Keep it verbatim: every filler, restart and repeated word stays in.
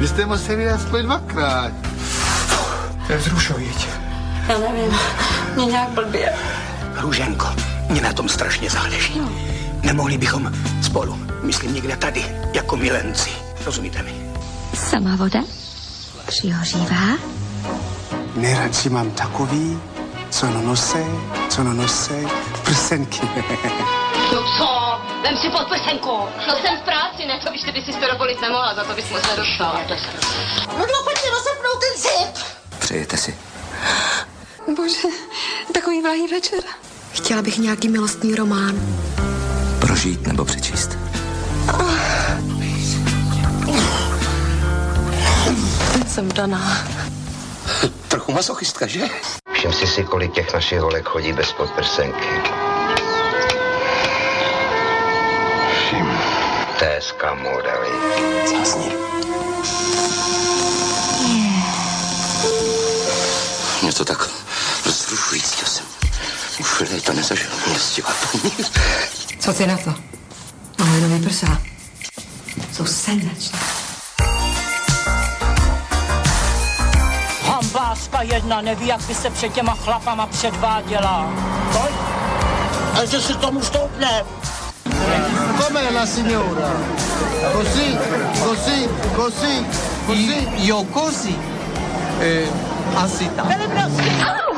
Vy jste museli aspoň dvakrát. Nevzrušuj. Já nevím, mě nějak blbě. Růženko, mě na tom strašně záleží. No. Nemohli bychom spolu, myslím někde tady, jako milenci. Rozumíte mi? Sama voda přihořívá. Nejradši mám takový, co nosej, co nosej, prsenky. No co? Vem si pod prsenku. No jsem v práci, ne? To víš, ty bys si to dovolit nemohla, za to bys moc nedostala. No pojďte rozepnout ten zip. Přejete si. Bože, takový vlahý večer. Chtěla bych nějaký milostný román. Prožít nebo přečíst? Jsem daná. Trochu masochistka, že? Všim si si, kolik těch našich holek chodí bez podprsenky. Všim. Téska modely. Zásni. Něco tak rozrušujícího jsem už léta nezažil. Městěva to. Co ty na to? Moje nový prsa jsou senzační. Hambáska jedna neví, jak by se před těma chlapama předváděla. Pojď. A že si tomu stoupne. Come la signora? Così, così, così, così. Jo, kozy. Eh, asi tak. Velebnosti.